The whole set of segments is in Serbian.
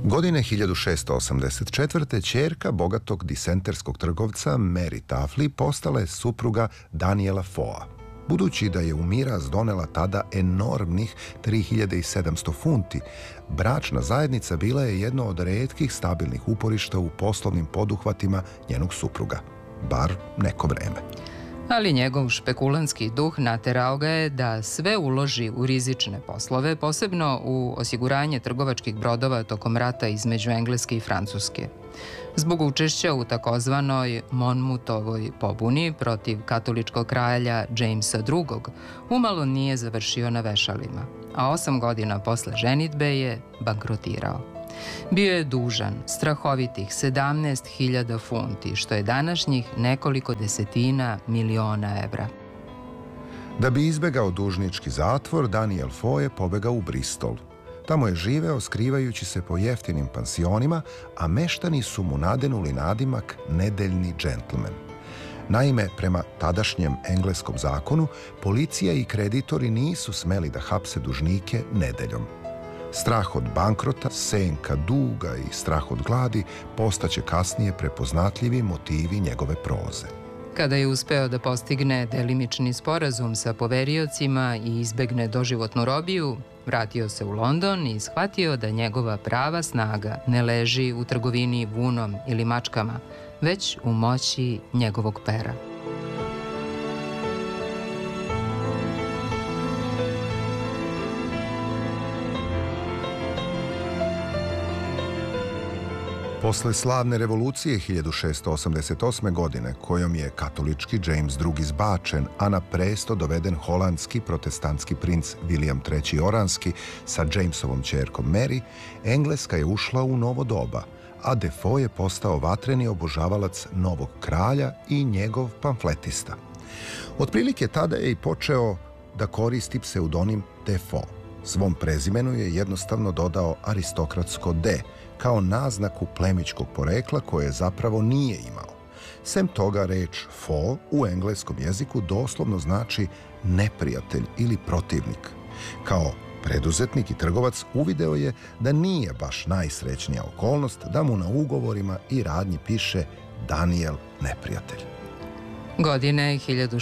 Godine 1684. ćerka bogatog disenterskog trgovca Mary Tafli postala je supruga Daniela Foa. Budući da je u miraz donela tada enormnih 3700 funti, bračna zajednica bila je jedno od retkih stabilnih uporišta u poslovnim poduhvatima njenog supruga, bar neko vreme. Ali njegov špekulantski duh naterao ga je da sve uloži u rizične poslove, posebno u osiguranje trgovačkih brodova tokom rata između Engleske i Francuske. Zbog učešća u takozvanoj Monmoutovoj pobuni protiv katoličkog kralja Jamesa II. Umalo nije završio na vešalima, a 8 godina posle ženidbe je bankrotirao. Bio je dužan strahovitih 17.000 funti, što je današnjih nekoliko desetina miliona evra. Da bi izbegao dužnički zatvor, Daniel Foe je pobegao u Bristol. Tamo je živeo skrivajući se po jeftinim pansionima, a meštani su mu nadenuli nadimak nedeljni džentlmen. Naime, prema tadašnjem engleskom zakonu, policija i kreditori nisu smeli da hapse dužnike nedeljom. Strah od bankrota, senka duga i strah od gladi postaće kasnije prepoznatljivi motivi njegove proze. Kada je uspeo da postigne delimični sporazum sa poveriocima i izbegne doživotnu robiju, vratio se u London i shvatio da njegova prava snaga ne leži u trgovini vunom ili mačkama, već u moći njegovog pera. Posle slavne revolucije 1688. godine, kojom je katolički James II. Zbačen, a na presto doveden holandski protestantski princ William III. Oranski sa Jamesovom ćerkom Mary, Engleska je ušla u novo doba, a Defoe je postao vatreni obožavalac novog kralja i njegov pamfletista. Otprilike tada je i počeo da koristi pseudonim Defoe. Svom prezimenu je jednostavno dodao aristokratsko D, kao naznaku plemićkog porekla koje zapravo nije imao. Sem toga, reč foe u engleskom jeziku doslovno znači neprijatelj ili protivnik. Kao preduzetnik i trgovac uvideo je da nije baš najsrećnija okolnost da mu na ugovorima i radnji piše Daniel neprijatelj. Godine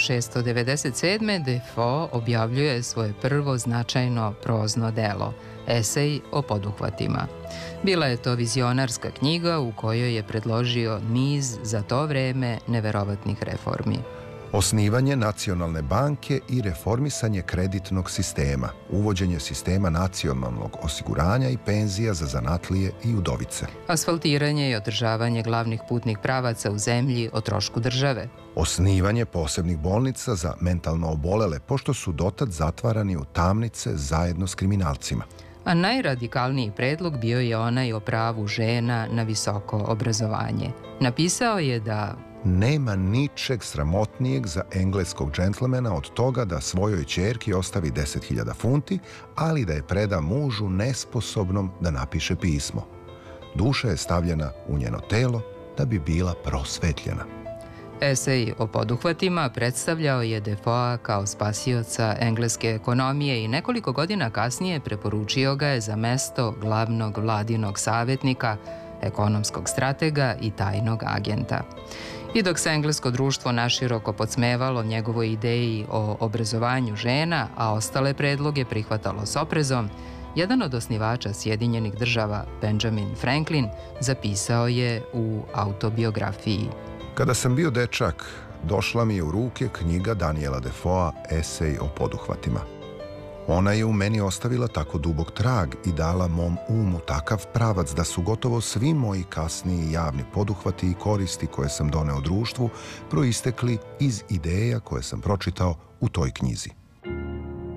1697. Defoe objavljuje svoje prvo značajno prozno delo, esej o poduhvatima. Bila je to vizionarska knjiga u kojoj je predložio niz za to vreme neverovatnih reformi. Osnivanje nacionalne banke i reformisanje kreditnog sistema, uvođenje sistema nacionalnog osiguranja i penzija za zanatlije i udovice. Asfaltiranje i održavanje glavnih putnih pravaca u zemlji o trošku države. Osnivanje posebnih bolnica za mentalno obolele, pošto su dotad zatvarani u tamnice zajedno s kriminalcima. A najradikalniji predlog bio je onaj o pravu žena na visoko obrazovanje. Napisao je da nema ničeg sramotnijeg za engleskog džentlmena od toga da svojoj ćerki ostavi 10.000 funti, ali da je preda mužu nesposobnom da napiše pismo. Duša je stavljena u njeno telo da bi bila prosvetljena. Esej o poduhvatima predstavljao je Defoea kao spasioca engleske ekonomije i nekoliko godina kasnije preporučio ga je za mesto glavnog vladinog savjetnika, ekonomskog stratega i tajnog agenta. I dok se englesko društvo naširoko podsmevalo njegovoj ideji o obrazovanju žena, a ostale predloge prihvatalo s oprezom, jedan od osnivača Sjedinjenih država, Benjamin Franklin, zapisao je u autobiografiji: Kada sam bio dečak, došla mi je u ruke knjiga Daniela Defoea Esej o poduhvatima. Ona je u meni ostavila tako dubok trag i dala mom umu takav pravac da su gotovo svi moji kasniji javni poduhvati i koristi koje sam doneo društvu proistekli iz ideja koje sam pročitao u toj knjizi.